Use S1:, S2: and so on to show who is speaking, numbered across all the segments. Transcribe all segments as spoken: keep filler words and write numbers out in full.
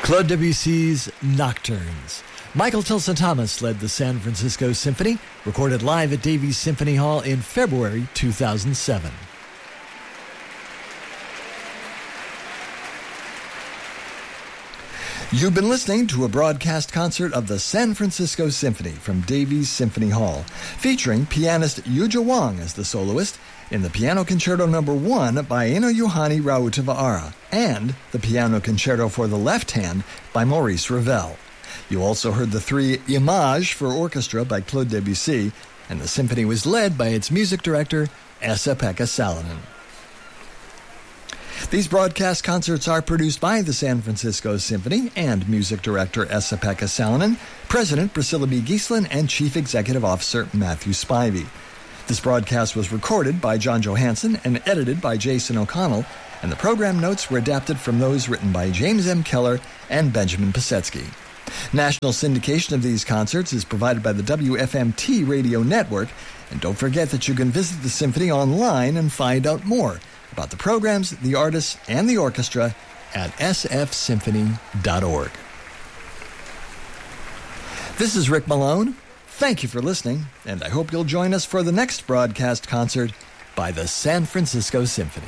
S1: Claude Debussy's Nocturnes. Michael Tilson Thomas led the San Francisco Symphony, recorded live at Davies Symphony Hall in February two thousand seven. You've been listening to a broadcast concert of the San Francisco Symphony from Davies Symphony Hall, featuring pianist Yuja Wang as the soloist in the Piano Concerto Number One by Eno Yohani Rautavaara and the Piano Concerto for the Left Hand by Maurice Ravel. You also heard the three Images for orchestra by Claude Debussy, and the symphony was led by its music director, Esa-Pekka Salonen. These broadcast concerts are produced by the San Francisco Symphony and music director Esa-Pekka Salonen, President Priscilla B. Giesslin, and Chief Executive Officer Matthew Spivey. This broadcast was recorded by John Johansson and edited by Jason O'Connell, and the program notes were adapted from those written by James M. Keller and Benjamin Pisetsky. National syndication of these concerts is provided by the W F M T radio network, and don't forget that you can visit the Symphony online and find out more about the programs, the artists, and the orchestra at s f symphony dot org. This is Rick Malone. Thank you for listening, and I hope you'll join us for the next broadcast concert by the San Francisco Symphony.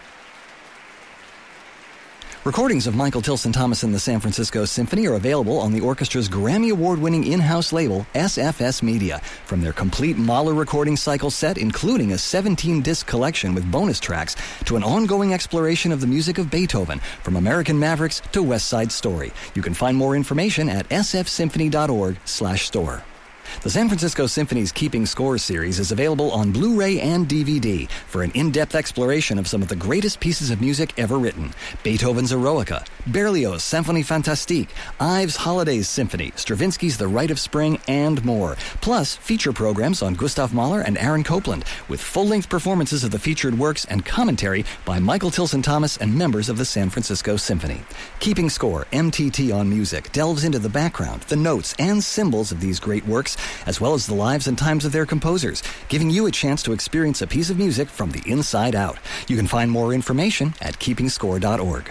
S1: Recordings of Michael Tilson Thomas and the San Francisco Symphony are available on the orchestra's Grammy Award-winning in-house label, S F S Media. From their complete Mahler recording cycle set, including a seventeen-disc collection with bonus tracks, to an ongoing exploration of the music of Beethoven, from American Mavericks to West Side Story. You can find more information at s f symphony dot org slash store. The San Francisco Symphony's Keeping Score series is available on Blu-ray and D V D for an in-depth exploration of some of the greatest pieces of music ever written. Beethoven's Eroica, Berlioz' Symphonie Fantastique, Ives' Holidays Symphony, Stravinsky's The Rite of Spring, and more. Plus, feature programs on Gustav Mahler and Aaron Copland, with full-length performances of the featured works and commentary by Michael Tilson Thomas and members of the San Francisco Symphony. Keeping Score, M T T on Music, delves into the background, the notes, and symbols of these great works, as well as the lives and times of their composers, giving you a chance to experience a piece of music from the inside out. You can find more information at keeping score dot org.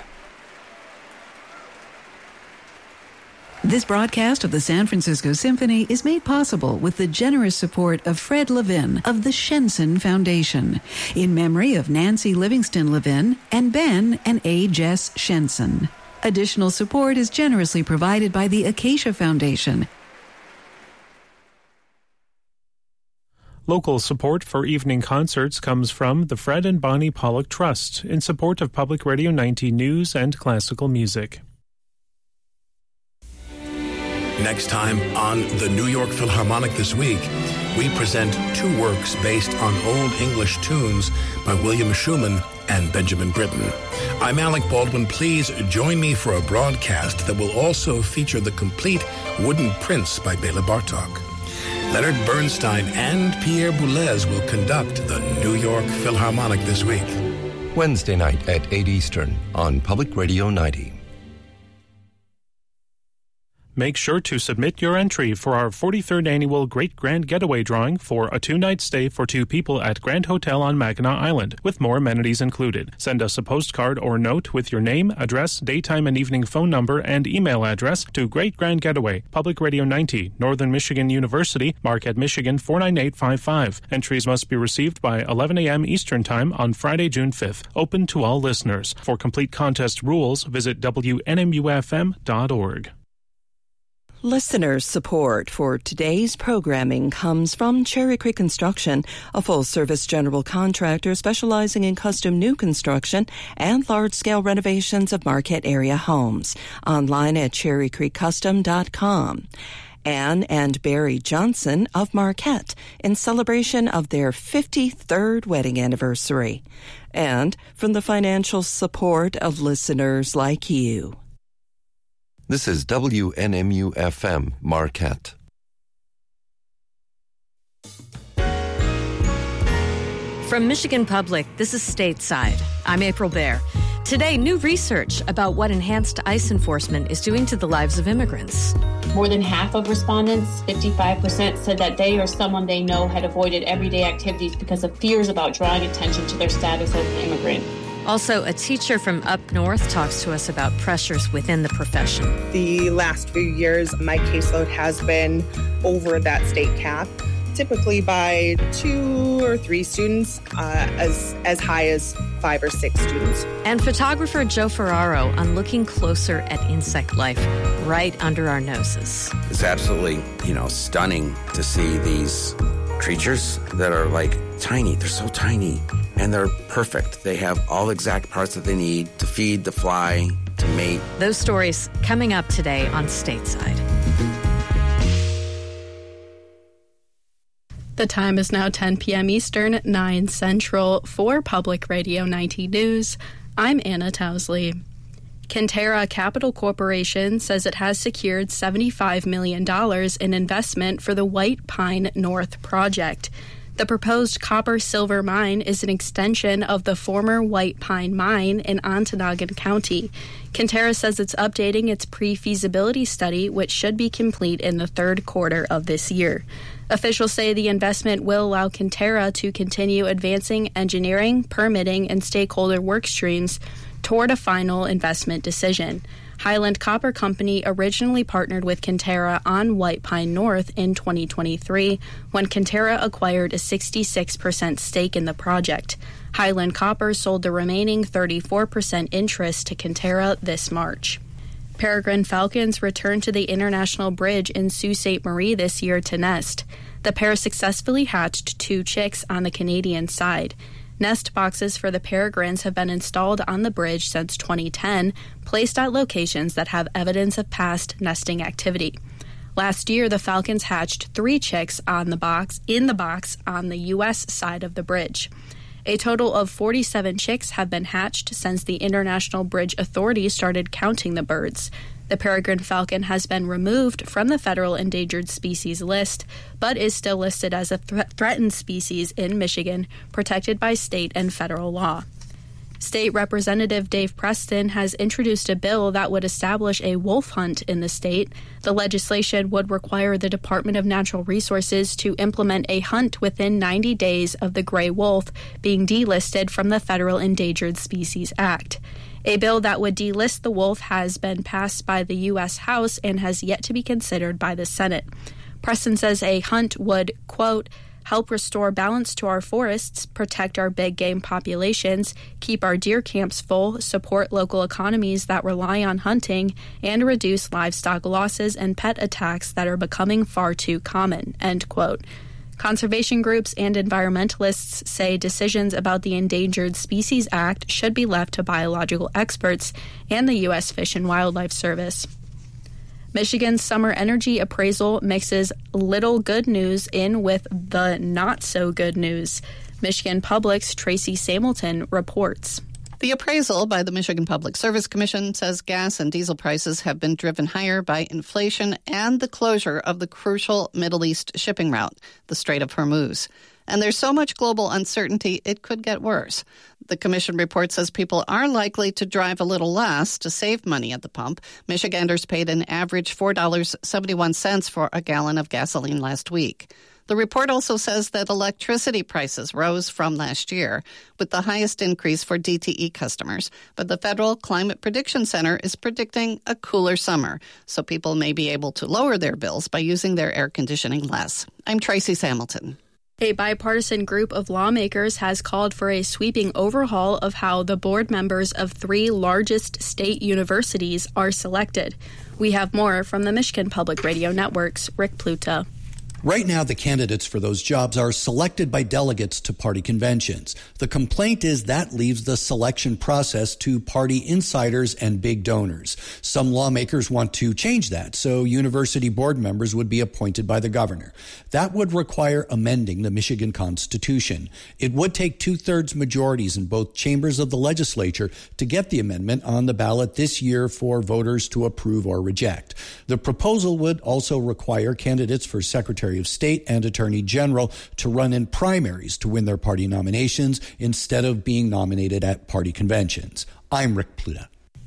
S2: This broadcast of the San Francisco Symphony is made possible with the generous support of Fred Levin of the Shenson Foundation, in memory of Nancy Livingston Levin and Ben and A. Jess Shenson. Additional support is generously provided by the Acacia Foundation.
S3: Local support for evening concerts comes from the Fred and Bonnie Pollock Trust in support of Public Radio ninety News and Classical Music.
S4: Next time on the New York Philharmonic This Week, we present two works based on Old English tunes by William Schumann and Benjamin Britten. I'm Alec Baldwin. Please join me for a broadcast that will also feature the complete Wooden Prince by Bela Bartok. Leonard Bernstein and Pierre Boulez will conduct the New York Philharmonic This Week.
S5: Wednesday night at eight Eastern on Public Radio ninety.
S3: Make sure to submit your entry for our forty-third annual Great Grand Getaway drawing for a two-night stay for two people at Grand Hotel on Mackinac Island, with more amenities included. Send us a postcard or note with your name, address, daytime and evening phone number, and email address to Great Grand Getaway, Public Radio ninety, Northern Michigan University, Marquette, Michigan four nine eight five five. Entries must be received by eleven a.m. Eastern Time on Friday, June fifth. Open to all listeners. For complete contest rules, visit W N M U F M dot org.
S6: Listener support for today's programming comes from Cherry Creek Construction, a full-service general contractor specializing in custom new construction and large-scale renovations of Marquette area homes. Online at cherry creek custom dot com. Anne and Barry Johnson of Marquette in celebration of their fifty-third wedding anniversary. And from the financial support of listeners like you.
S5: This is W N M U F M, Marquette.
S7: From Michigan Public, this is Stateside. I'm April Baer. Today, new research about what enhanced ICE enforcement is doing to the lives of immigrants.
S8: More than half of respondents, fifty-five percent, said that they or someone they know had avoided everyday activities because of fears about drawing attention to their status as an immigrant.
S7: Also, a teacher from up north talks to us about pressures within the profession.
S9: The last few years, my caseload has been over that state cap, typically by two or three students, uh, as, as high as five or six students.
S7: And photographer Joe Ferraro on looking closer at insect life right under our noses.
S10: It's absolutely, you know, stunning to see these creatures that are like tiny. They're so tiny and they're perfect. They have all the exact parts that they need to feed, to fly, to mate.
S7: Those stories coming up today on Stateside.
S11: The time is now ten p.m. Eastern, nine Central. For Public Radio ninety News, I'm Anna Towsley. Kinterra Capital Corporation says it has secured seventy-five million dollars in investment for the White Pine North project. The proposed copper-silver mine is an extension of the former White Pine Mine in Ontonagon County. Kinterra says it's updating its pre-feasibility study, which should be complete in the third quarter of this year. Officials say the investment will allow Kinterra to continue advancing engineering, permitting, and stakeholder work streams toward a final investment decision. Highland Copper Company originally partnered with Kinterra on White Pine North in twenty twenty-three when Kinterra acquired a sixty-six percent stake in the project. Highland Copper sold the remaining thirty-four percent interest to Kinterra this March. Peregrine falcons returned to the International Bridge in Sault Ste. Marie this year to nest. The pair successfully hatched two chicks on the Canadian side. Nest boxes for the peregrines have been installed on the bridge since twenty ten, placed at locations that have evidence of past nesting activity. Last year, the falcons hatched three chicks on the box in the box on the U S side of the bridge. A total of forty-seven chicks have been hatched since the International Bridge Authority started counting the birds. The peregrine falcon has been removed from the federal endangered species list, but is still listed as a th- threatened species in Michigan, protected by state and federal law. State Representative Dave Preston has introduced a bill that would establish a wolf hunt in the state. The legislation would require the Department of Natural Resources to implement a hunt within ninety days of the gray wolf being delisted from the Federal Endangered Species Act. A bill that would delist the wolf has been passed by the U S House and has yet to be considered by the Senate. Preston says a hunt would, quote, help restore balance to our forests, protect our big game populations, keep our deer camps full, support local economies that rely on hunting, and reduce livestock losses and pet attacks that are becoming far too common, end quote. Conservation groups and environmentalists say decisions about the Endangered Species Act should be left to biological experts and the U S Fish and Wildlife Service. Michigan's summer energy appraisal mixes little good news in with the not-so-good news. Michigan Public's Tracy Samilton reports.
S12: The appraisal by the Michigan Public Service Commission says gas and diesel prices have been driven higher by inflation and the closure of the crucial Middle East shipping route, the Strait of Hormuz. And there's so much global uncertainty, it could get worse. The commission report says people are likely to drive a little less to save money at the pump. Michiganders paid an average four dollars and seventy-one cents for a gallon of gasoline last week. The report also says that electricity prices rose from last year, with the highest increase for D T E customers. But the Federal Climate Prediction Center is predicting a cooler summer, so people may be able to lower their bills by using their air conditioning less. I'm Tracy Samilton.
S11: A bipartisan group of lawmakers has called for a sweeping overhaul of how the board members of three largest state universities are selected. We have more from the Michigan Public Radio Network's Rick Pluta.
S13: Right now, the candidates for those jobs are selected by delegates to party conventions. The complaint is that leaves the selection process to party insiders and big donors. Some lawmakers want to change that, so university board members would be appointed by the governor. That would require amending the Michigan Constitution. It would take two-thirds majorities in both chambers of the legislature to get the amendment on the ballot this year for voters to approve or reject. The proposal would also require candidates for Secretary of State and Attorney General to run in primaries to win their party nominations instead of being nominated at party conventions. I'm Rick Pluta.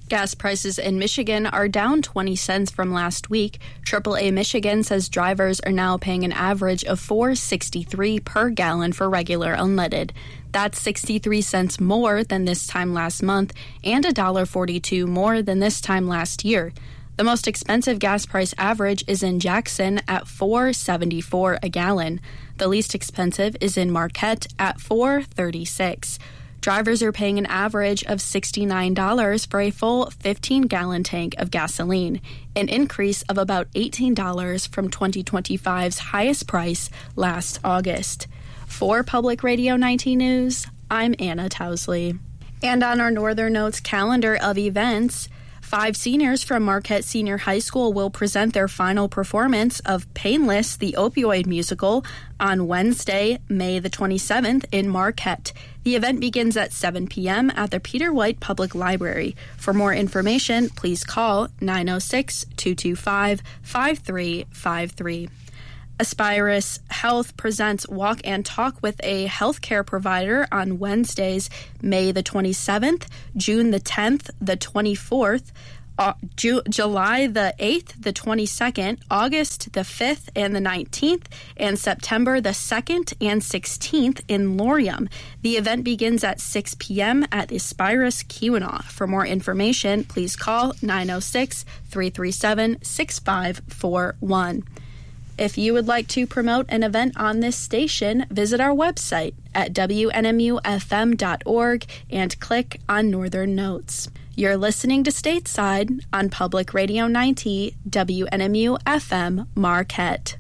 S11: Gas prices in Michigan are down twenty cents from last week. triple A Michigan says drivers are now paying an average of four dollars and sixty-three cents per gallon for regular unleaded. That's sixty-three cents more than this time last month and one dollar and forty-two cents more than this time last year. The most expensive gas price average is in Jackson at four dollars and seventy-four cents a gallon. The least expensive is in Marquette at four dollars and thirty-six cents. Drivers are paying an average of sixty-nine dollars for a full fifteen-gallon tank of gasoline, an increase of about eighteen dollars from twenty twenty-five's highest price last August. For Public Radio nineteen News, I'm Anna Towsley. And on our Northern Notes calendar of events, five seniors from Marquette Senior High School will present their final performance of Painless, the opioid musical, on Wednesday, May the twenty-seventh in Marquette. The event begins at seven p.m. at the Peter White Public Library. For more information, please call nine oh six, two two five, five three five three. Aspirus Health presents Walk and Talk with a healthcare provider on Wednesdays, May the twenty-seventh, June the tenth, the twenty-fourth, uh, Ju- July the eighth, the twenty-second, August the fifth and the nineteenth, and September the second and sixteenth in Laurium. The event begins at six p.m. at Aspirus Keweenaw. For more information, please call nine oh six, three three seven, six five four one. If you would like to promote an event on this station, visit our website at w n m u f m dot org and click on Northern Notes. You're listening to Stateside on Public Radio ninety, W N M U F M, Marquette.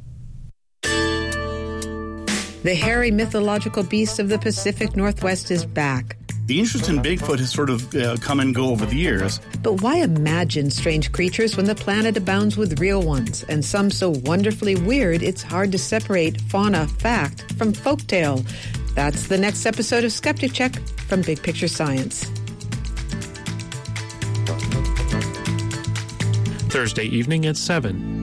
S14: The hairy mythological beast of the Pacific Northwest is back.
S15: The interest in Bigfoot has sort of uh, come and go over the years.
S14: But why imagine strange creatures when the planet abounds with real ones, and some so wonderfully weird it's hard to separate fauna fact from folktale? That's the next episode of Skeptic Check from Big Picture Science.
S3: Thursday evening at seven.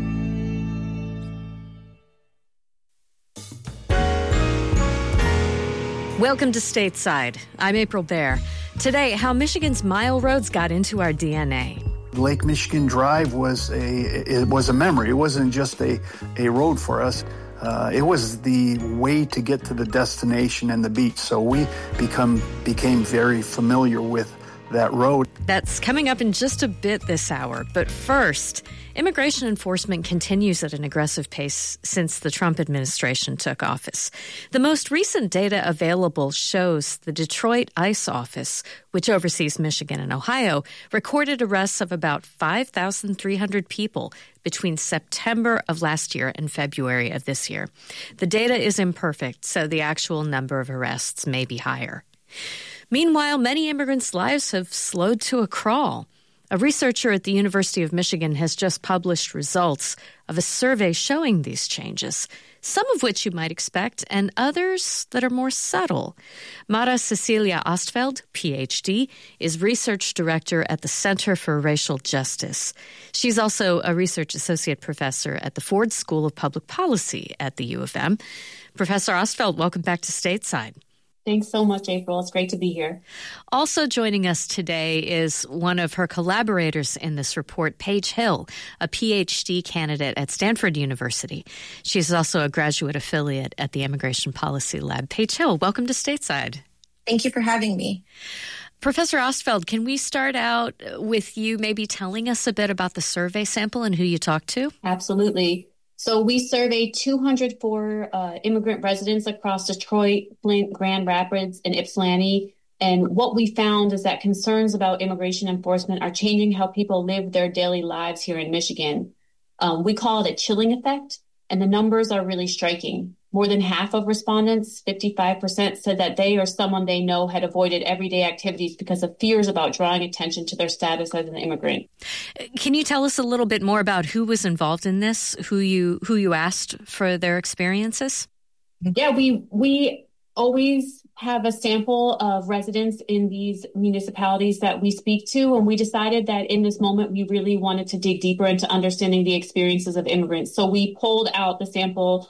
S7: Welcome to Stateside. I'm April Baer. Today, how Michigan's mile roads got into our D N A.
S16: Lake Michigan Drive was a it was a memory. It wasn't just a, a road for us. Uh, it was the way to get to the destination and the beach. So we become became very familiar with that road.
S7: That's coming up in just a bit this hour. But first, immigration enforcement continues at an aggressive pace since the Trump administration took office. The most recent data available shows the Detroit ICE office, which oversees Michigan and Ohio, recorded arrests of about five thousand three hundred people between September of last year and February of this year. The data is imperfect, so the actual number of arrests may be higher. Meanwhile, many immigrants' lives have slowed to a crawl. A researcher at the University of Michigan has just published results of a survey showing these changes, some of which you might expect, and others that are more subtle. Mara Cecilia Ostfeld, P H D, is research director at the Center for Racial Justice. She's also a research associate professor at the Ford School of Public Policy at the U of M. Professor Ostfeld, welcome back to Stateside.
S8: Thanks so much, April. It's great to be here.
S7: Also joining us today is one of her collaborators in this report, Paige Hill, a P H D candidate at Stanford University. She's also a graduate affiliate at the Immigration Policy Lab. Paige Hill, welcome to Stateside.
S17: Thank you for having me.
S7: Professor Ostfeld, can we start out with you maybe telling us a bit about the survey sample and who you talked to?
S8: Absolutely. So we surveyed two hundred four uh, immigrant residents across Detroit, Flint, Grand Rapids, and Ypsilanti. And what we found is that concerns about immigration enforcement are changing how people live their daily lives here in Michigan. Um, we call it a chilling effect, and the numbers are really striking. More than half of respondents, fifty-five percent, said that they or someone they know had avoided everyday activities because of fears about drawing attention to their status as an immigrant.
S7: Can you tell us a little bit more about who was involved in this, who you who you asked for their experiences?
S8: Yeah, we we always have a sample of residents in these municipalities that we speak to, and we decided that in this moment we really wanted to dig deeper into understanding the experiences of immigrants. So we pulled out the sample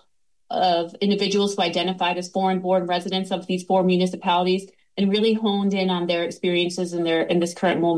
S8: of individuals who identified as foreign-born residents of these four municipalities and really honed in on their experiences in their in this current moment.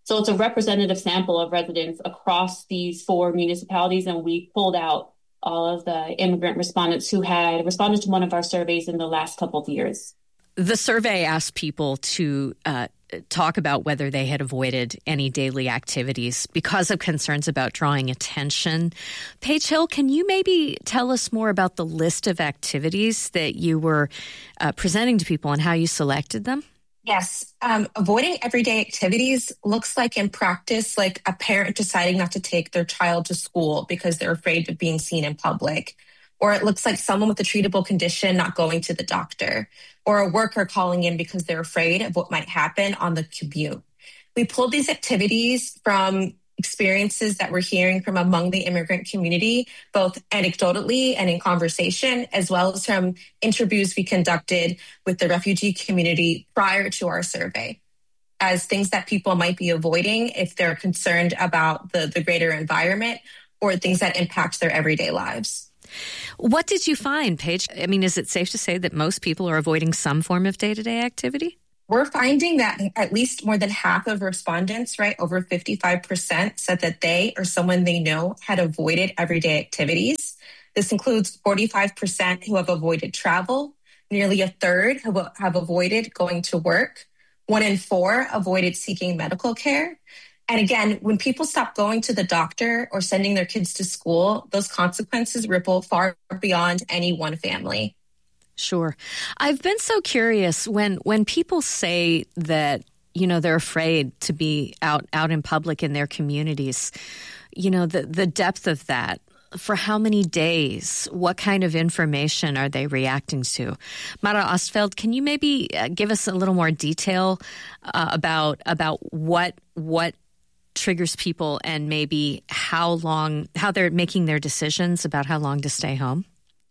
S8: So it's a representative sample of residents across these four municipalities, and we pulled out all of the immigrant respondents who had responded to one of our surveys in the last couple of years.
S7: The survey asked people to uh, talk about whether they had avoided any daily activities because of concerns about drawing attention. Paige Hill, can you maybe tell us more about the list of activities that you were uh, presenting to people and how you selected them?
S17: Yes. Um, avoiding everyday activities looks like in practice, like a parent deciding not to take their child to school because they're afraid of being seen in public. Or it looks like someone with a treatable condition not going to the doctor, or a worker calling in because they're afraid of what might happen on the commute. We pulled these activities from experiences that we're hearing from among the immigrant community, both anecdotally and in conversation, as well as from interviews we conducted with the refugee community prior to our survey, as things that people might be avoiding if they're concerned about the, the greater environment or things that impact their everyday lives.
S7: What did you find, Paige? I mean, is it safe to say that most people are avoiding some form of day-to-day activity?
S17: We're finding that at least more than half of respondents, right, over fifty-five percent, said that they or someone they know had avoided everyday activities. This includes forty-five percent who have avoided travel, nearly a third who have avoided going to work, one in four avoided seeking medical care. And again, when people stop going to the doctor or sending their kids to school, those consequences ripple far beyond any one family.
S7: Sure. I've been so curious when when people say that, you know, they're afraid to be out, out in public in their communities, you know, the, the depth of that. For how many days? What kind of information are they reacting to? Mara Ostfeld, can you maybe give us a little more detail uh, about about what what triggers people and maybe how long, how they're making their decisions about how long to stay home?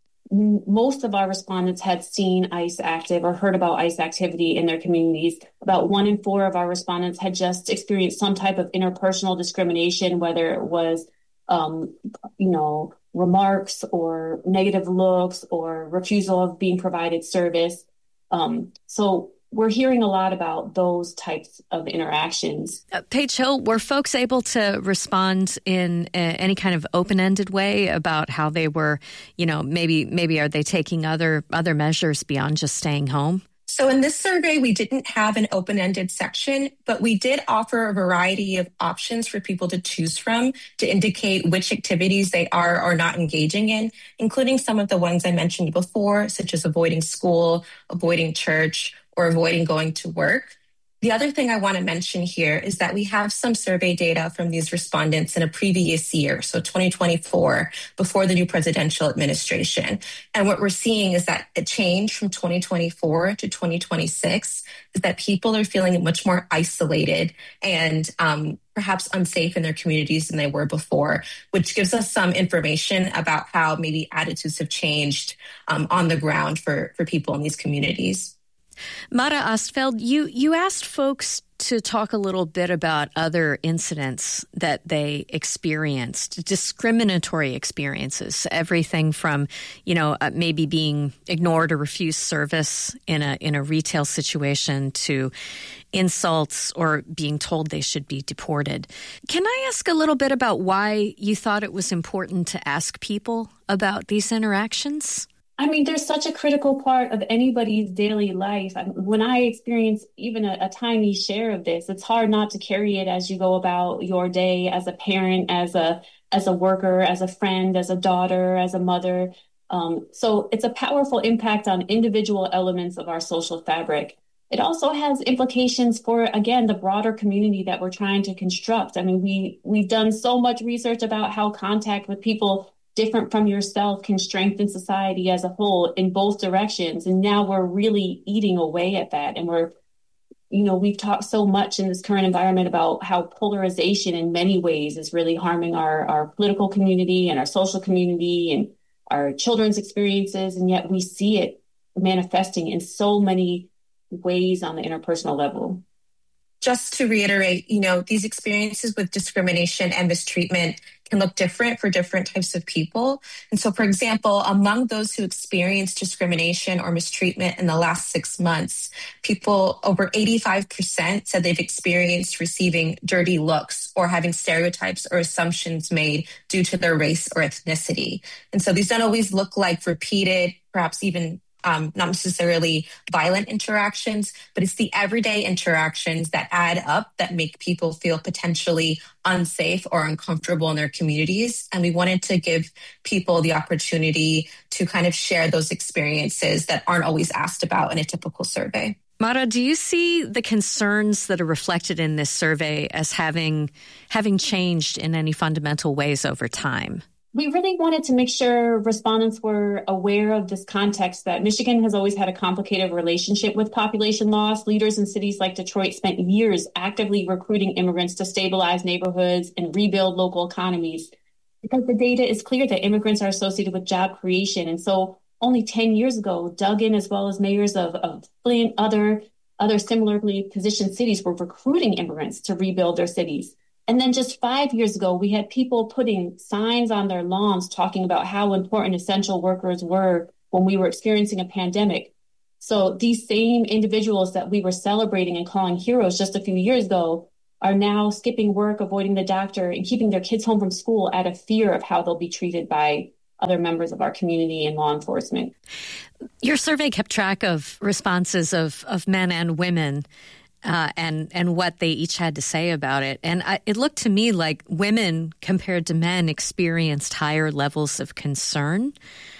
S8: Most of our respondents had seen ICE active or heard about ICE activity in their communities. About one in four of our respondents had just experienced some type of interpersonal discrimination, whether it was, um, you know, remarks or negative looks or refusal of being provided service. Um, so we're hearing a lot about those types of interactions.
S7: Uh, Paige Hill, were folks able to respond in uh, any kind of open-ended way about how they were, you know, maybe maybe are they taking other other measures beyond just staying home?
S17: So in this survey, we didn't have an open-ended section, but we did offer a variety of options for people to choose from to indicate which activities they are or not engaging in, including some of the ones I mentioned before, such as avoiding school, avoiding church, or avoiding going to work. The other thing I want to mention here is that we have some survey data from these respondents in a previous year, so twenty twenty-four, before the new presidential administration. And what we're seeing is that a change from twenty twenty-four to twenty twenty-six is that people are feeling much more isolated and um, perhaps unsafe in their communities than they were before, which gives us some information about how maybe attitudes have changed um, on the ground for, for people in these communities.
S7: Mara Ostfeld, you, you asked folks to talk a little bit about other incidents that they experienced, discriminatory experiences, everything from, you know, uh, maybe being ignored or refused service in a in a retail situation to insults or being told they should be deported. Can I ask a little bit about why you thought it was important to ask people about these interactions?
S8: I mean, there's such a critical part of anybody's daily life. I mean, when I experience even a, a tiny share of this, it's hard not to carry it as you go about your day as a parent, as a as a worker, as a friend, as a daughter, as a mother. Um, so it's a powerful impact on individual elements of our social fabric. It also has implications for, again, the broader community that we're trying to construct. I mean, we we've done so much research about how contact with people different from yourself can strengthen society as a whole in both directions. And now we're really eating away at that. And we're, you know, we've talked so much in this current environment about how polarization in many ways is really harming our, our political community and our social community and our children's experiences. And yet we see it manifesting in so many ways on the interpersonal level.
S17: Just to reiterate, you know, these experiences with discrimination and mistreatment can look different for different types of people. And so, for example, among those who experienced discrimination or mistreatment in the last six months, people over eighty-five percent said they've experienced receiving dirty looks or having stereotypes or assumptions made due to their race or ethnicity. And so these don't always look like repeated, perhaps even Um, not necessarily violent interactions, but it's the everyday interactions that add up that make people feel potentially unsafe or uncomfortable in their communities. And we wanted to give people the opportunity to kind of share those experiences that aren't always asked about in a typical survey.
S7: Mara, do you see the concerns that are reflected in this survey as having having changed in any fundamental ways over time?
S8: We really wanted to make sure respondents were aware of this context that Michigan has always had a complicated relationship with population loss. Leaders in cities like Detroit spent years actively recruiting immigrants to stabilize neighborhoods and rebuild local economies, because the data is clear that immigrants are associated with job creation. And so only ten years ago, Duggan, as well as mayors of, of Flint, other, other similarly positioned cities were recruiting immigrants to rebuild their cities. And then just five years ago, we had people putting signs on their lawns talking about how important essential workers were when we were experiencing a pandemic. So these same individuals that we were celebrating and calling heroes just a few years ago are now skipping work, avoiding the doctor, and keeping their kids home from school out of fear of how they'll be treated by other members of our community and law enforcement.
S7: Your survey kept track of responses of, of men and women. Uh, and and what they each had to say about it. And I, it looked to me like women compared to men experienced higher levels of concern.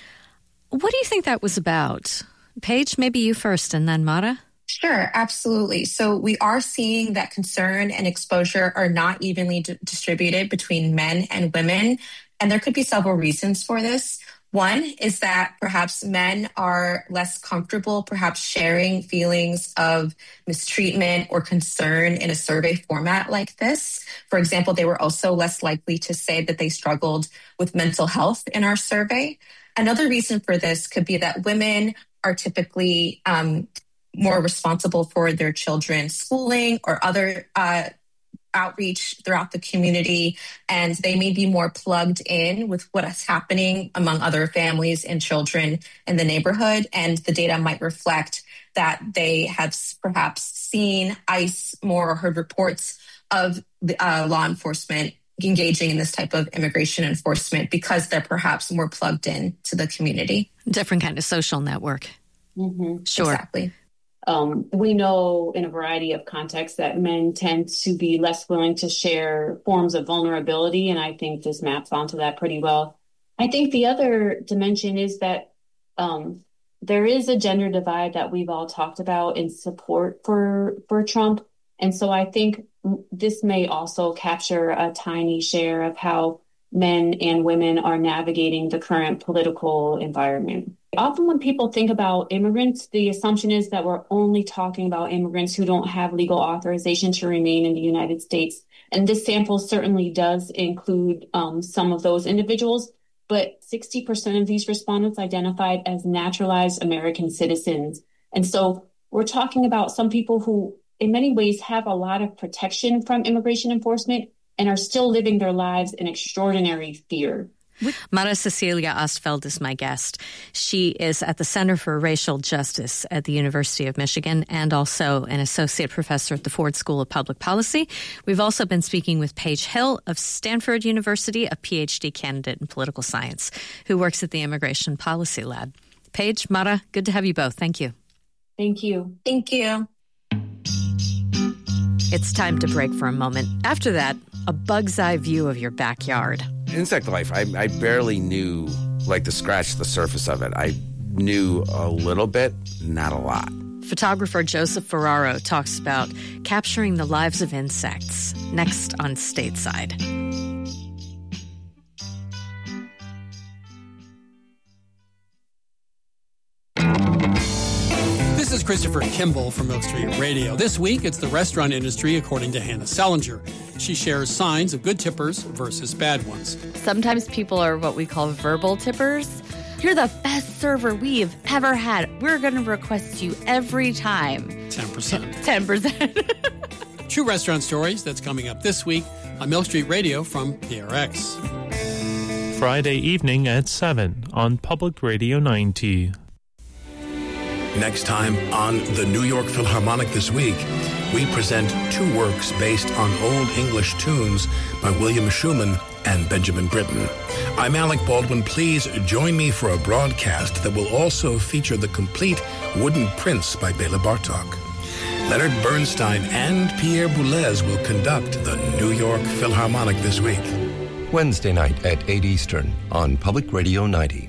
S7: What do you think that was about? Paige, maybe you first and then Mara.
S17: Sure, absolutely. So we are seeing that concern and exposure are not evenly d- distributed between men and women. And there could be several reasons for this. One is that perhaps men are less comfortable, perhaps sharing feelings of mistreatment or concern in a survey format like this. For example, they were also less likely to say that they struggled with mental health in our survey. Another reason for this could be that women are typically um, more responsible for their children's schooling or other uh outreach throughout the community, and they may be more plugged in with what is happening among other families and children in the neighborhood. And the data might reflect that they have perhaps seen ICE more or heard reports of the, uh, law enforcement engaging in this type of immigration enforcement because they're perhaps more plugged in to the community.
S7: Different kind of social network.
S8: Mm-hmm.
S7: Sure.
S17: Exactly.
S8: Um, we know in a variety of contexts that men tend to be less willing to share forms of vulnerability, and I think this maps onto that pretty well. I think the other dimension is that um, there is a gender divide that we've all talked about in support for, for Trump, and so I think this may also capture a tiny share of how men and women are navigating the current political environment. Often when people think about immigrants, the assumption is that we're only talking about immigrants who don't have legal authorization to remain in the United States. And this sample certainly does include um, some of those individuals, but sixty percent of these respondents identified as naturalized American citizens. And so we're talking about some people who in many ways have a lot of protection from immigration enforcement and are still living their lives in extraordinary fear.
S7: Mara Cecilia Ostfeld is my guest. She is at the Center for Racial Justice at the University of Michigan and also an associate professor at the Ford School of Public Policy. We've also been speaking with Paige Hill of Stanford University, a P H D candidate in political science, who works at the Immigration Policy Lab. Paige, Mara, good to have you both. Thank you.
S8: Thank you.
S17: Thank you.
S7: It's time to break for a moment. After that, a bug's eye view of your backyard.
S10: Insect life, I, I barely knew, like, to scratch the surface of it. I knew a little bit, not a lot.
S7: Photographer Joseph Ferraro talks about capturing the lives of insects, next on Stateside.
S18: This is Christopher Kimball from Milk Street Radio. This week, it's the restaurant industry, according to Hannah Salinger. She shares signs of good tippers versus bad ones.
S19: Sometimes people are what we call verbal tippers. You're the best server we've ever had. We're going to request you every time.
S18: ten percent.
S19: ten percent.
S18: True Restaurant Stories, that's coming up this week on Milk Street Radio from P R X.
S3: Friday evening at seven on Public Radio ninety.
S4: Next time on the New York Philharmonic This Week, we present two works based on Old English tunes by William Schumann and Benjamin Britten. I'm Alec Baldwin. Please join me for a broadcast that will also feature the complete Wooden Prince by Bela Bartok. Leonard Bernstein and Pierre Boulez will conduct the New York Philharmonic This Week.
S5: Wednesday night at eight Eastern on Public Radio ninety.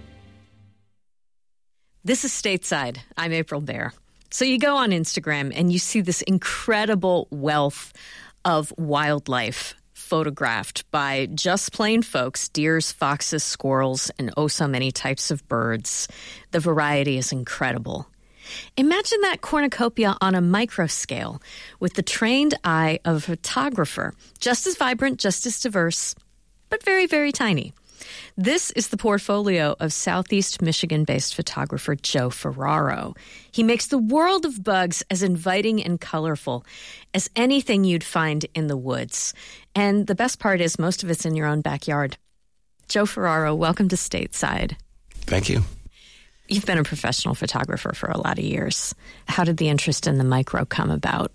S7: This is Stateside. I'm April Baer. So you go on Instagram and you see this incredible wealth of wildlife photographed by just plain folks, deers, foxes, squirrels, and oh so many types of birds. The variety is incredible. Imagine that cornucopia on a micro scale with the trained eye of a photographer, just as vibrant, just as diverse, but very, very tiny. This is the portfolio of Southeast Michigan-based photographer Joe Ferraro. He makes the world of bugs as inviting and colorful as anything you'd find in the woods. And the best part is most of it's in your own backyard. Joe Ferraro, welcome to Stateside.
S10: Thank you.
S7: You've been a professional photographer for a lot of years. How did the interest in the micro come about?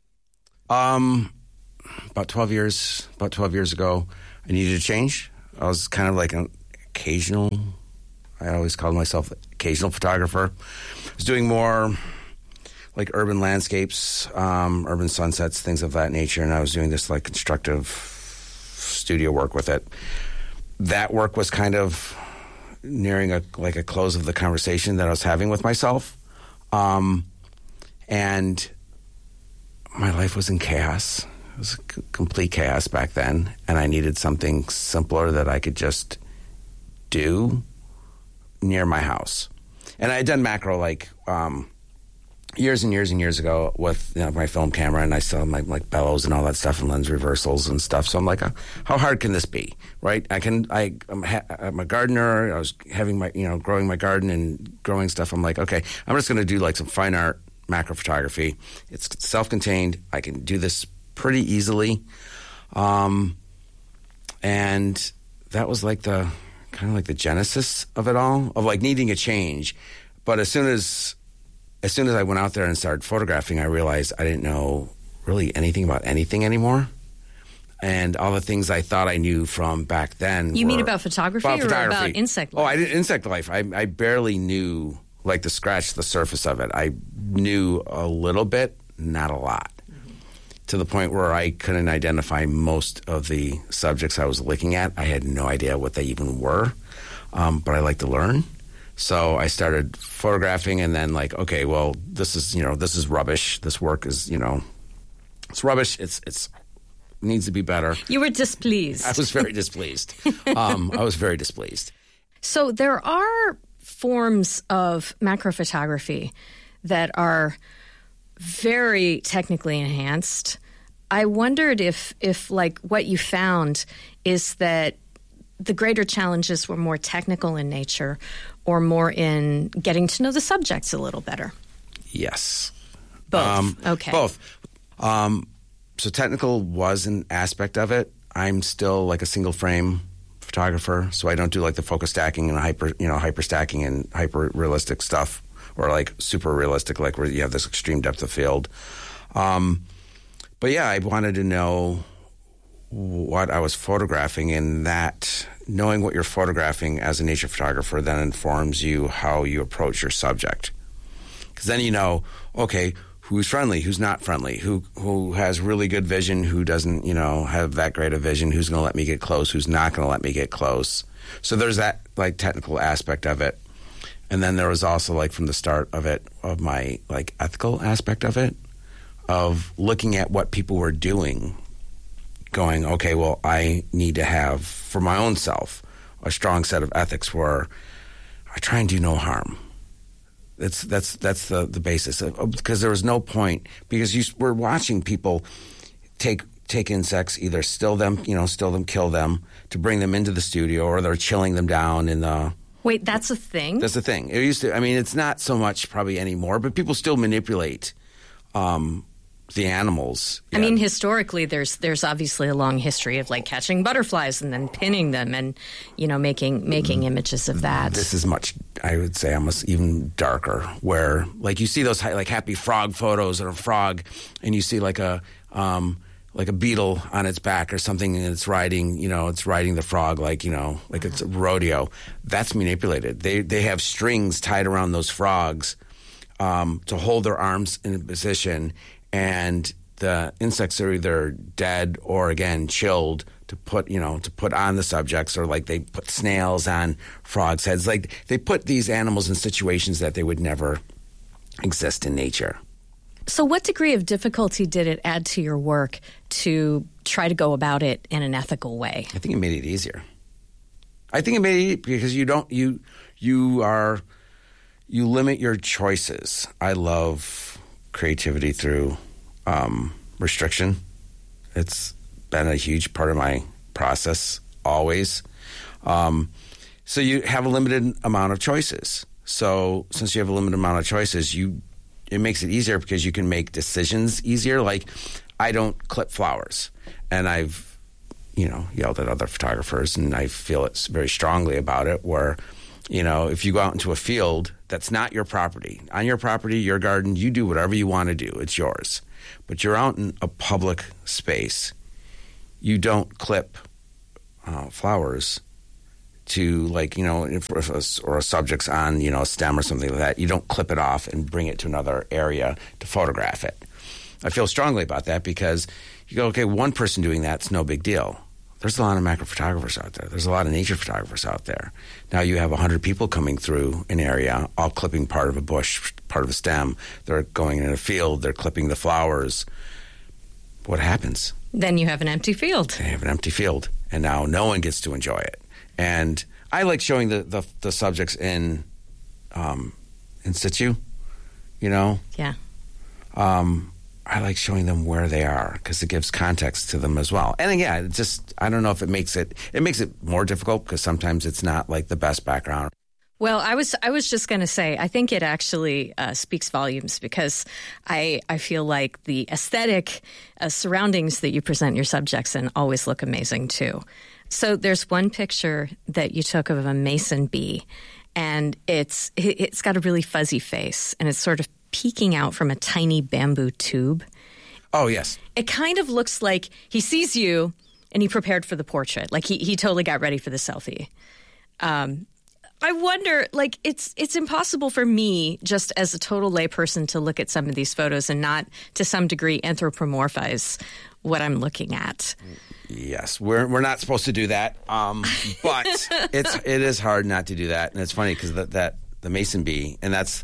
S10: Um, about twelve years, about twelve years ago, I needed a change. I was kind of like an occasional, I always called myself occasional photographer. I was doing more like urban landscapes, um, urban sunsets, things of that nature, and I was doing this like constructive studio work with it. That work was kind of nearing a like a close of the conversation that I was having with myself. Um, and my life was in chaos. It was c- complete chaos back then, and I needed something simpler that I could just do near my house. And I had done macro like um, years and years and years ago with you know, my film camera, and I still have my like bellows and all that stuff and lens reversals and stuff. So I'm like, uh, how hard can this be, right? I can. I, I'm, ha- I'm a gardener. I was having my you know growing my garden and growing stuff. I'm like, okay, I'm just going to do like some fine art macro photography. It's self-contained. I can do this pretty easily, um, and that was like the kind of like the genesis of it all, of like needing a change. But as soon as as soon as I went out there and started photographing, I realized I didn't know really anything about anything anymore, and all the things I thought I knew from back then.
S7: You
S10: were
S7: mean about photography
S10: about
S7: or
S10: photography.
S7: about insect life?
S10: Oh, I did insect life. I, I barely knew like the scratch the surface of it. I knew a little bit, not a lot. To the point where I couldn't identify most of the subjects I was looking at. I had no idea what they even were, um, but I like to learn. So I started photographing, and then like, okay, well, this is you know this is rubbish. This work is you know, it's rubbish. It's it's needs to be better.
S7: You were displeased.
S10: I was very displeased. um, I was very displeased.
S7: So there are forms of macro photography that are very technically enhanced. I wondered if, if like, what you found is that the greater challenges were more technical in nature or more in getting to know the subjects a little better.
S10: Yes.
S7: Both.
S10: Um,
S7: okay.
S10: Both. Um, so technical was an aspect of it. I'm still like a single frame photographer, so I don't do like the focus stacking and hyper, you know, hyper stacking and hyper realistic stuff. Or like super realistic, like where you have this extreme depth of field. Um, but yeah, I wanted to know what I was photographing, and that knowing what you're photographing as a nature photographer then informs you how you approach your subject. Because then you know, okay, who's friendly, who's not friendly, who who has really good vision, who doesn't, you know, have that great a vision, who's going to let me get close, who's not going to let me get close. So there's that like technical aspect of it. And then there was also, like, from the start of it, of my, like, ethical aspect of it, of looking at what people were doing, going, okay, well, I need to have, for my own self, a strong set of ethics where I try and do no harm. That's that's that's the, the basis. Because there was no point, because you were watching people take take insects, either still them, you know, still them, kill them, to bring them into the studio, or they're chilling them down in the...
S7: Wait, that's a thing?
S10: That's a thing. It used to. I mean, it's not so much probably anymore, but people still manipulate um, the animals.
S7: I mean, historically, there's there's obviously a long history of like catching butterflies and then pinning them, and you know, making making images of that.
S10: This is much, I would say, almost even darker. Where like you see those like happy frog photos or a frog, and you see like a um, like a beetle on its back or something, and it's riding, you know, it's riding the frog like you know, like it's a rodeo. That's manipulated. They they have strings tied around those frogs um, to hold their arms in a position. And the insects are either dead or, again, chilled to put, you know, to put on the subjects, or like they put snails on frogs' heads. Like they put these animals in situations that they would never exist in nature.
S7: So what degree of difficulty did it add to your work to try to go about it in an ethical way?
S10: I think it made it easier. I think it made it because you don't, you, you are, you limit your choices. I love creativity through um, restriction. It's been a huge part of my process always. Um, so you have a limited amount of choices. So since you have a limited amount of choices, you it makes it easier because you can make decisions easier. Like I don't clip flowers, and I've you know yelled at other photographers, and I feel it's very strongly about it. Where you know if you go out into a field that's not your property. On your property, your garden, you do whatever you want to do. It's yours. But you're out in a public space. You don't clip uh, flowers to, like, you know, if, if a, or a subject's on, you know, a stem or something like that. You don't clip it off and bring it to another area to photograph it. I feel strongly about that because you go, okay, one person doing that's no big deal. There's a lot of macro photographers out there. There's a lot of nature photographers out there. Now you have one hundred people coming through an area, all clipping part of a bush, part of a stem. They're going in a field. They're clipping the flowers. What happens?
S7: Then you have an empty field.
S10: They have an empty field, and now no one gets to enjoy it. And I like showing the, the, the subjects in um, in situ, you know?
S7: Yeah.
S10: Um I like showing them where they are because it gives context to them as well. And again, it just, I don't know if it makes it, it makes it more difficult because sometimes it's not like the best background.
S7: Well, I was I was just going to say, I think it actually uh, speaks volumes because I I feel like the aesthetic uh, surroundings that you present your subjects in always look amazing too. So there's one picture that you took of a mason bee, and it's it's got a really fuzzy face, and it's sort of peeking out from a tiny bamboo tube.
S10: Oh, yes.
S7: It kind of looks like he sees you and he prepared for the portrait. Like he, he totally got ready for the selfie. Um, I wonder, like, it's it's impossible for me, just as a total layperson, to look at some of these photos and not, to some degree, anthropomorphize what I'm looking at.
S10: Yes, we're we're not supposed to do that, um, but it's it is hard not to do that, and it's funny because that that the mason bee, and that's.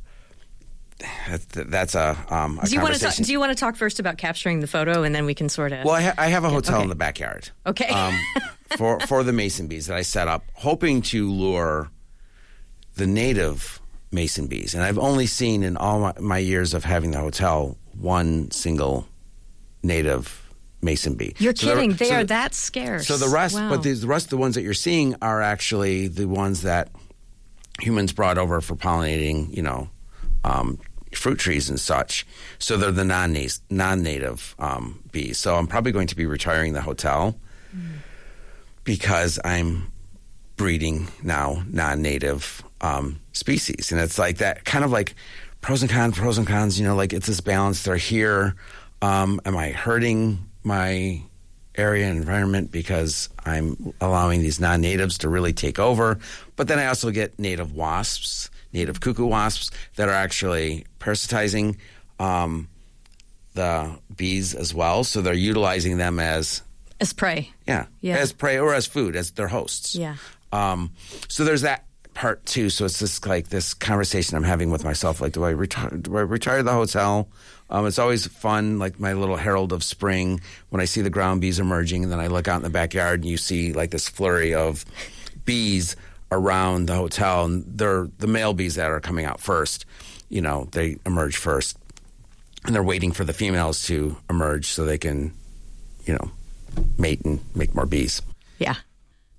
S10: That's a, um, a
S7: do you
S10: conversation.
S7: Want to talk, do you want to talk first about capturing the photo, and then we can sort of...
S10: Well, I, ha- I have a hotel
S7: okay.
S10: in the backyard.
S7: Okay.
S10: um, for, for the mason bees that I set up, hoping to lure the native mason bees. And I've only seen in all my, my years of having the hotel one single native mason bee.
S7: You're
S10: so
S7: kidding.
S10: The,
S7: they
S10: so
S7: are
S10: the,
S7: that scarce.
S10: So the rest,
S7: wow.
S10: but the, the rest of the ones that you're seeing are actually the ones that humans brought over for pollinating, you know, um, fruit trees and such. So they're the non non-native um, bees. So I'm probably going to be retiring the hotel mm. because I'm breeding now non-native um, species. And it's like that kind of like pros and cons, pros and cons, you know, like it's this balance. They're here. Um, am I hurting my area and environment because I'm allowing these non-natives to really take over? But then I also get native wasps, native cuckoo wasps that are actually parasitizing um, the bees as well. So they're utilizing them as...
S7: As prey.
S10: Yeah,
S7: yeah.
S10: as prey or as food, as their hosts.
S7: Yeah.
S10: Um, so there's that part too. So it's just like this conversation I'm having with myself. Like, do I retire, do I retire the hotel? Um, it's always fun, like my little herald of spring, when I see the ground bees emerging, and then I look out in the backyard and you see like this flurry of bees around the hotel, and they're the male bees that are coming out first. You know, they emerge first, and they're waiting for the females to emerge so they can, you know, mate and make more bees.
S7: Yeah.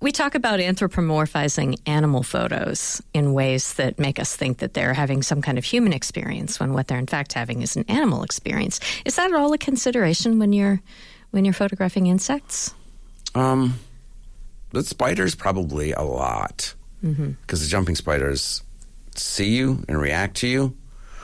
S7: We talk about anthropomorphizing animal photos in ways that make us think that they're having some kind of human experience when what they're in fact having is an animal experience. Is that at all a consideration when you're when you're photographing insects?
S10: Um, with spiders, probably a lot. Because
S7: Mm-hmm.
S10: the jumping spiders see you and react to you.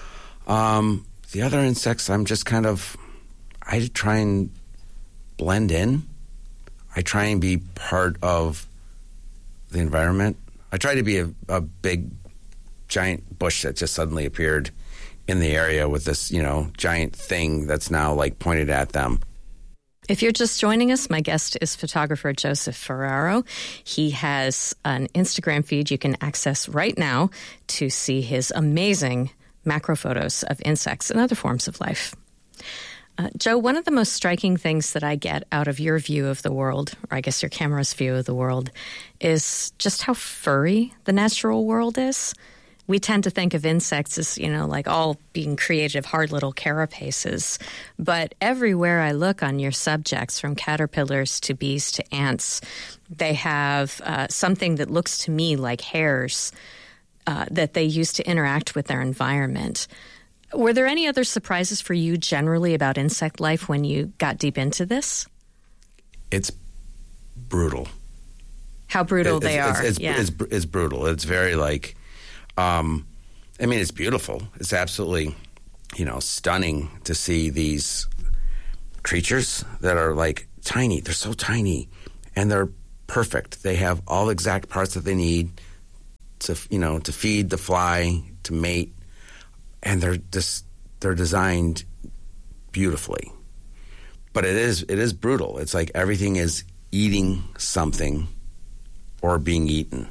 S10: Um, the other insects, I'm just kind of, I try and blend in. I try and be part of the environment. I try to be a, a big, giant bush that just suddenly appeared in the area with this, you know, giant thing that's now like pointed at them.
S7: If you're just joining us, my guest is photographer Joseph Ferraro. He has an Instagram feed you can access right now to see his amazing macro photos of insects and other forms of life. Uh, Joe, one of the most striking things that I get out of your view of the world, or I guess your camera's view of the world, is just how furry the natural world is. We tend to think of insects as, you know, like all being creative, hard little carapaces. But everywhere I look on your subjects, from caterpillars to bees to ants, they have uh, something that looks to me like hairs uh, that they use to interact with their environment. Were there any other surprises for you generally about insect life when you got deep into this?
S10: It's brutal.
S7: How brutal
S10: It-
S7: they
S10: it's,
S7: are.
S10: It's, it's,
S7: yeah.
S10: it's, it's brutal. It's very like, um, I mean, it's beautiful. It's absolutely, you know, stunning to see these creatures that are like tiny. They're so tiny and they're perfect. They have all the exact parts that they need to, you know, to feed, to fly, to mate. And they're just, they're designed beautifully. But it is, it is brutal. It's like everything is eating something or being eaten.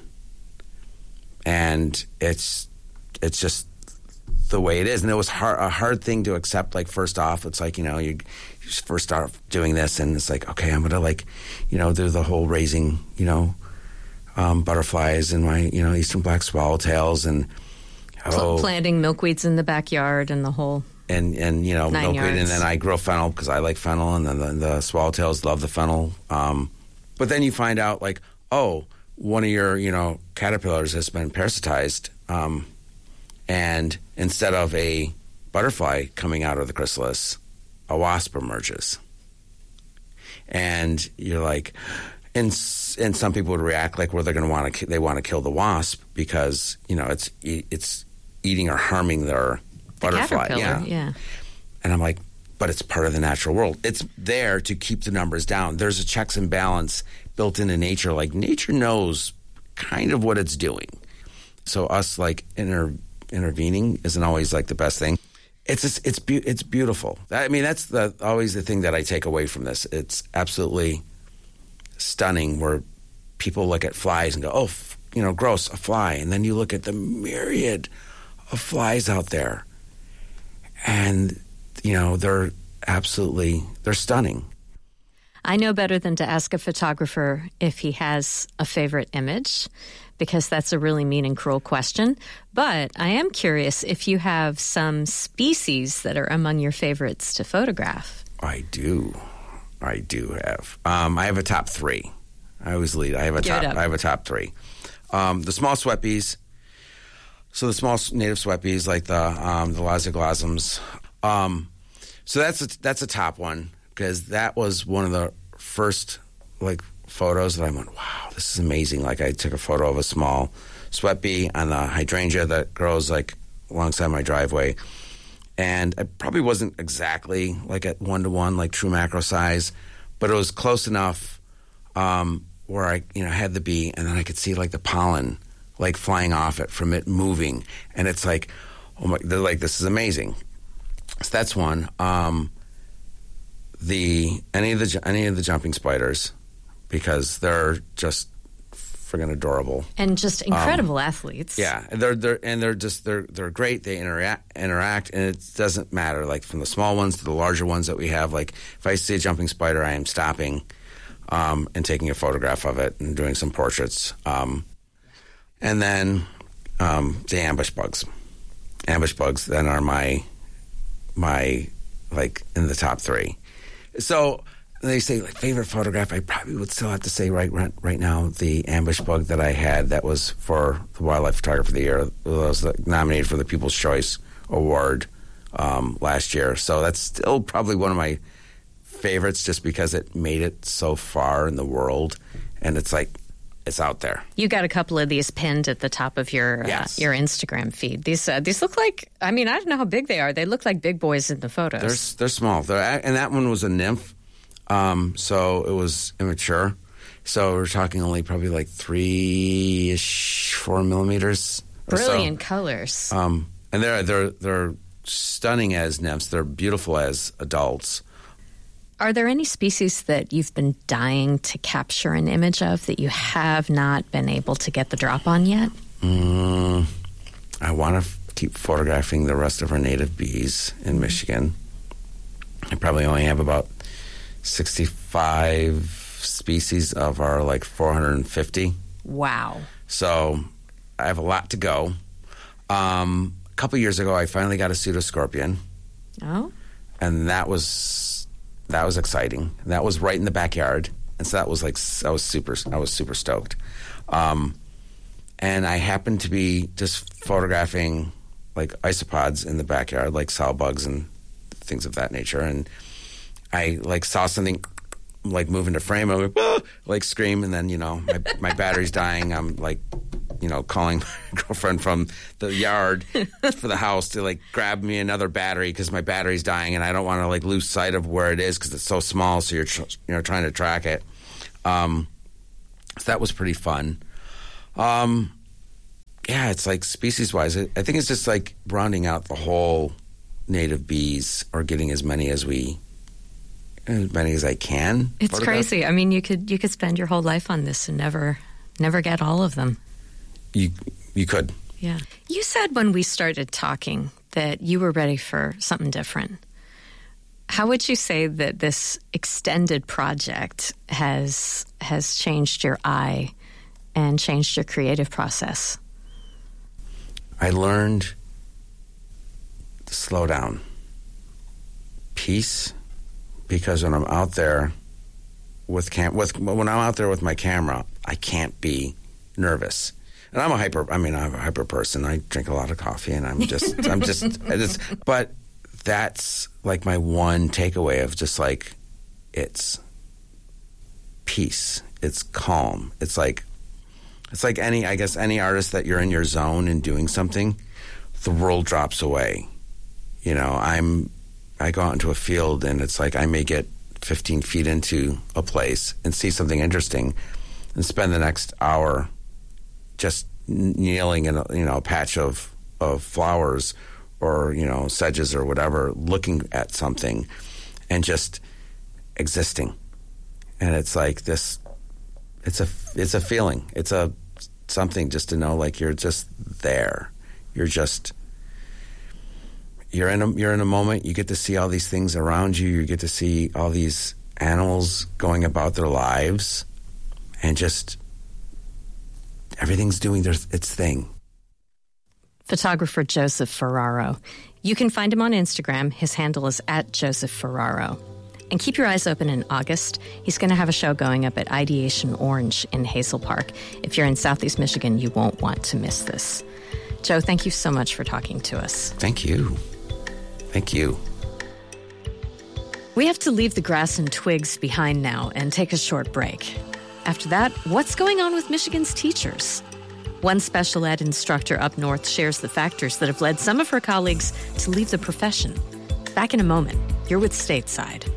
S10: And it's it's just the way it is. And it was hard, a hard thing to accept, like, first off. It's like, you know, you, you first start doing this, and it's like, okay, I'm going to, like, you know, do the whole raising, you know, um, butterflies and my, you know, eastern black swallowtails and,
S7: Pl-
S10: oh.
S7: planting milkweeds in the backyard and the whole...
S10: And, and you know,
S7: Nine
S10: milkweed, and
S7: yards.
S10: then I grow fennel because I like fennel, and then the, the swallowtails love the fennel. Um, but then you find out, like, oh, one of your, you know, caterpillars has been parasitized, um, and instead of a butterfly coming out of the chrysalis, a wasp emerges. And you're like, and s- and some people would react like, well, they're going to want to, they want to kill the wasp because, you know, it's it's eating or harming their
S7: The
S10: butterfly.
S7: caterpillar,
S10: Yeah.
S7: yeah.
S10: And I'm like, but it's part of the natural world. It's there to keep the numbers down. There's a checks and balance built into nature. Like, nature knows kind of what it's doing. So us, like, inter- intervening isn't always, like, the best thing. It's just, it's be- it's beautiful. I mean, that's the always the thing that I take away from this. It's absolutely stunning where people look at flies and go, oh, f- you know, gross, a fly. And then you look at the myriad of flies out there. And, you know, they're absolutely, they're stunning.
S7: I know better than to ask a photographer if he has a favorite image, because that's a really mean and cruel question. But I am curious if you have some species that are among your favorites to photograph.
S10: I do. I do have. Um, I have a top three. I always lead. I have a
S7: Give it
S10: top.
S7: up.
S10: I have a top three. Um, the small sweat bees. So the small native sweat bees, like the um, the Lasioglossums. Um, so that's a, that's a top one because that was one of the first like photos that I went, wow, this is amazing. Like, I took a photo of a small sweat bee on the hydrangea that grows like alongside my driveway, and it probably wasn't exactly like at one to one like true macro size, but it was close enough um, where I you know had the bee, and then I could see like the pollen like flying off it from it moving, and it's like, oh my, they're like, this is amazing. So that's one. Um, the any of the any of the jumping spiders, because they're just friggin' adorable
S7: And just incredible um, athletes.
S10: Yeah, and they're they're and they're just they're they're great. They interact interact, and it doesn't matter. Like, from the small ones to the larger ones that we have. Like, if I see a jumping spider, I am stopping um, and taking a photograph of it and doing some portraits. Um, and then um, the ambush bugs. Ambush bugs then are my my like in the top three. So they say like favorite photograph, I probably would still have to say right right, right now the ambush bug that I had that was for the Wildlife Photographer of the Year. It was nominated for the People's Choice Award um, last year. So that's still probably one of my favorites just because it made it so far in the world, and it's like it's out there.
S7: You got a couple of these pinned at the top of your
S10: yes.
S7: uh, your Instagram feed. These uh, these look like, I mean, I don't know how big they are. They look like big boys in the photos.
S10: They're they're small. They're, and that one was a nymph, um, so it was immature. So we're talking only probably like three-ish, four millimeters.
S7: Brilliant so. colors.
S10: Um, and they're they're they're stunning as nymphs. They're beautiful as adults.
S7: Are there any species that you've been dying to capture an image of that you have not been able to get the drop on yet?
S10: Mm, I want to f- keep photographing the rest of our native bees in Michigan. I probably only have about sixty-five species of our like four hundred fifty.
S7: Wow.
S10: So I have a lot to go. Um, a couple years ago, I finally got a pseudoscorpion.
S7: Oh.
S10: And that was... That was exciting. That was right in the backyard, and so that was like I was super. I was super stoked. Um, and I happened to be just photographing like isopods in the backyard, like sow bugs and things of that nature. And I like saw something like move into frame. I went, ah! like scream, and then you know my my battery's dying. I'm like, you know, calling my girlfriend from the yard for the house to like grab me another battery because my battery's dying, and I don't want to like lose sight of where it is because it's so small. So you're tr- you know trying to track it. Um, so that was pretty fun. Um, yeah, it's like species wise, I think it's just like rounding out the whole native bees or getting as many as we. As many as I can.
S7: It's
S10: photograph.
S7: crazy. I mean, you could you could spend your whole life on this and never never get all of them.
S10: You you could.
S7: Yeah. You said when we started talking that you were ready for something different. How would you say that this extended project has has changed your eye and changed your creative process?
S10: I learned to slow down. Peace. Because when I'm out there with cam, with when I'm out there with my camera, I can't be nervous. And I'm a hyper. I mean, I'm a hyper person. I drink a lot of coffee, and I'm just, I'm just, I just. But that's like my one takeaway of just like, it's peace. It's calm. It's like, it's like any, I guess, any artist that you're in your zone and doing something, the world drops away. You know, I'm. I go out into a field and it's like I may get fifteen feet into a place and see something interesting and spend the next hour just kneeling in a, you know, a patch of, of flowers or, you know, sedges or whatever, looking at something and just existing. And it's like this, it's a, it's a feeling. It's a something just to know like you're just there. You're just... You're in a you're in a moment. You get to see all these things around you. You get to see all these animals going about their lives, and just everything's doing their its thing.
S7: Photographer Joseph Ferraro. You can find him on Instagram. His handle is at Joseph Ferraro. And keep your eyes open in August. He's going to have a show going up at Ideation Orange in Hazel Park. If you're in Southeast Michigan, you won't want to miss this. Joe, thank you so much for talking to us.
S10: Thank you. Thank you.
S7: We have to leave the grass and twigs behind now and take a short break. After that, what's going on with Michigan's teachers? One special ed instructor up north shares the factors that have led some of her colleagues to leave the profession. Back in a moment. You're with Stateside.